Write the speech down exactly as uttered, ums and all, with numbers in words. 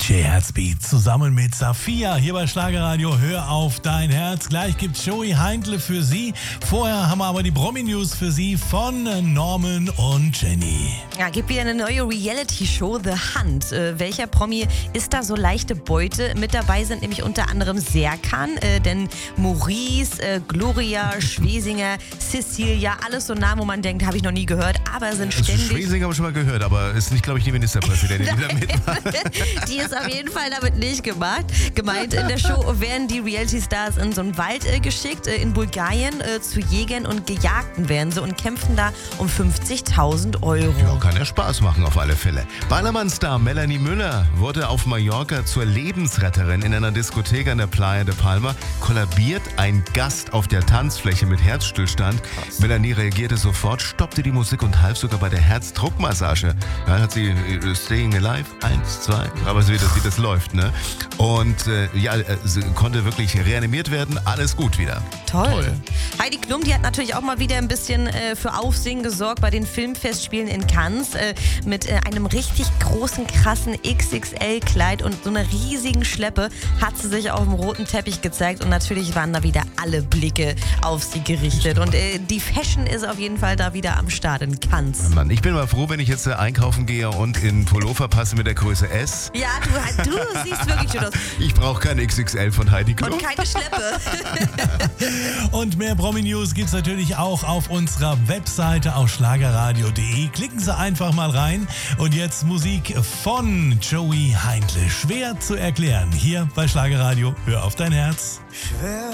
J Herzbeat zusammen mit Safia hier bei Schlagerradio. Hör auf dein Herz. Gleich gibt's Joey Heindle für Sie. Vorher haben wir aber die Promi-News für Sie von Norman und Jenny. Ja, gibt wieder eine neue Reality-Show, The Hunt. Äh, welcher Promi ist da so leichte Beute? Mit dabei sind nämlich unter anderem Serkan, äh, denn Maurice, äh, Gloria, Schwesinger, Cecilia, alles so Namen, wo man denkt, habe ich noch nie gehört, aber sind Also ständig... Schwesinger habe ich schon mal gehört, aber ist nicht, glaube ich, die Ministerpräsidentin, die da mitmacht. Die ist auf jeden Fall damit nicht gemacht. Gemeint, in der Show werden die Reality-Stars in so einen Wald äh, geschickt, äh, in Bulgarien, äh, zu Jägern und Gejagten werden sie und kämpfen da um fünfzigtausend Euro. Ja, kann ja Spaß machen auf alle Fälle. Ballermann-Star Melanie Müller wurde auf Mallorca zur Lebensretterin in einer Diskothek an der Playa de Palma. Kollabiert ein Gast auf der Tanzfläche mit Herzstillstand. Krass. Melanie reagierte sofort, stoppte die Musik und half sogar bei der Herzdruckmassage. Dann hat sie äh, Staying Alive, eins, zwei, aber sie das, wie das läuft, ne? Und äh, ja, äh, sie konnte wirklich reanimiert werden, alles gut wieder. Toll. Toll. Heidi Klum, die hat natürlich auch mal wieder ein bisschen äh, für Aufsehen gesorgt bei den Filmfestspielen in Cannes äh, mit äh, einem richtig großen, krassen X X L-Kleid und so einer riesigen Schleppe hat sie sich auf dem roten Teppich gezeigt und natürlich waren da wieder alle Blicke auf sie gerichtet und äh, die Fashion ist auf jeden Fall da wieder am Start in Cannes. Mann, ich bin mal froh, wenn ich jetzt äh, einkaufen gehe und in Pullover passe mit der Größe S. Ja, du, du siehst wirklich schön aus. Ich brauche kein X X L von Heidi Klum. Und keine Schleppe. Und mehr Promi-News gibt's natürlich auch auf unserer Webseite auf schlagerradio punkt de. Klicken Sie einfach mal rein. Und jetzt Musik von Joey Heindle. Schwer zu erklären. Hier bei Schlagerradio. Hör auf dein Herz. Schwer